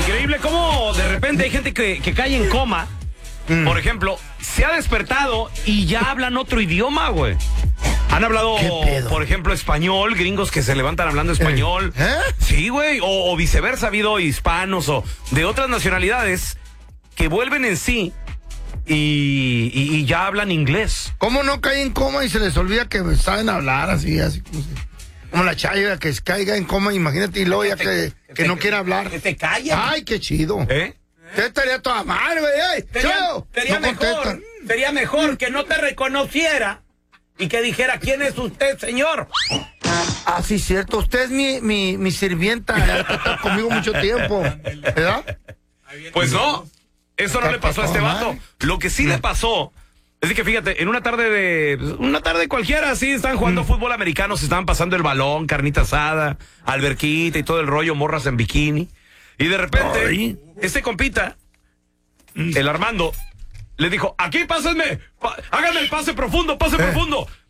Increíble cómo de repente hay gente que cae en coma. Por ejemplo, se ha despertado y ya hablan otro idioma, güey. Han hablado, por ejemplo, español, gringos que se levantan hablando español. Sí, güey. O viceversa, ha habido hispanos o de otras nacionalidades que vuelven en sí y ya hablan inglés. ¿Cómo no caen en coma y se les olvida que saben hablar así como la Chayo que caiga en coma, imagínate, y luego ya que no quiere hablar? Que te callen. Ay, qué chido. Te estaría toda madre, güey. Sería mejor que no te reconociera y que dijera, ¿quién es usted, señor? Ah, sí, cierto. Usted es mi sirvienta. Está conmigo mucho tiempo. ¿Verdad? Pues no. Eso no le pasó a este vato. Lo que sí le pasó es que, fíjate, en una tarde cualquiera, así, estaban jugando fútbol americano, se estaban pasando el balón, carnita asada, alberquita y todo el rollo, morras en bikini. Y de repente, este compita, el Armando, le dijo, aquí pásenme, háganme el pase profundo.